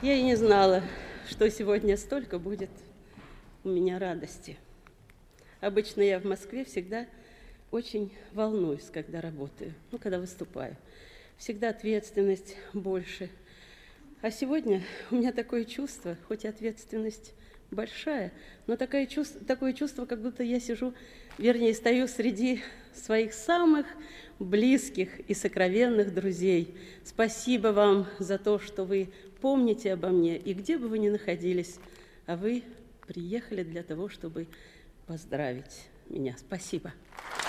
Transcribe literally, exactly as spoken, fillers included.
Я и не знала, что сегодня столько будет у меня радости. Обычно я в Москве всегда очень волнуюсь, когда работаю, ну, когда выступаю. Всегда ответственность больше. А сегодня у меня такое чувство, хоть и ответственность большая, но такое чувство, такое чувство, как будто я сижу, вернее, стою среди своих самых близких и сокровенных друзей. Спасибо вам за то, что вы помните обо мне, и где бы вы ни находились, а вы приехали для того, чтобы поздравить меня. Спасибо.